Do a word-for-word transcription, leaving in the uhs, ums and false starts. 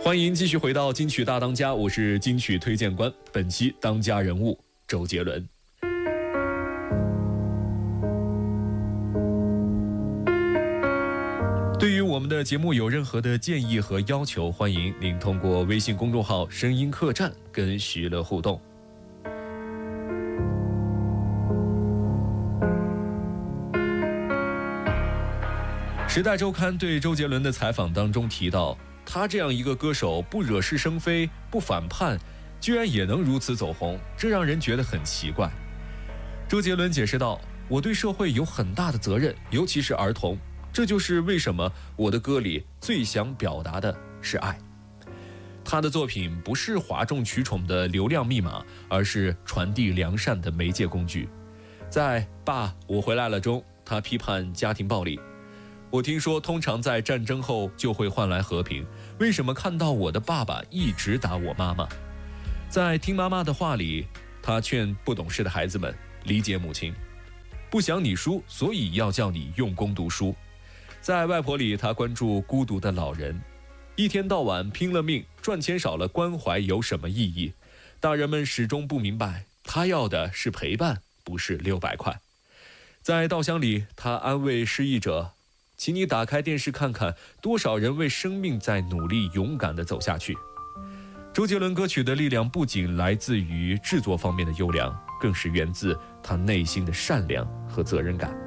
欢迎继续回到金曲大当家，我是金曲推荐官，本期当家人物周杰伦。对于我们的节目有任何的建议和要求，欢迎您通过微信公众号声音客栈跟徐乐互动。时代周刊对周杰伦的采访当中提到，他这样一个歌手不惹是生非，不反叛，居然也能如此走红，这让人觉得很奇怪。周杰伦解释道，我对社会有很大的责任，尤其是儿童，这就是为什么我的歌里最想表达的是爱。他的作品不是哗众取宠的流量密码，而是传递良善的媒介工具。在《爸，我回来了》中，他批判家庭暴力。我听说通常在战争后就会换来和平，为什么看到我的爸爸一直打我妈妈？在听妈妈的话里，他劝不懂事的孩子们理解母亲，不想你输，所以要叫你用功读书。在外婆里，他关注孤独的老人，一天到晚拼了命赚钱少了，关怀有什么意义？大人们始终不明白，他要的是陪伴，不是六百块。在稻香里，他安慰失意者，请你打开电视看看，多少人为生命在努力勇敢地走下去。周杰伦歌曲的力量不仅来自于制作方面的优良，更是源自他内心的善良和责任感。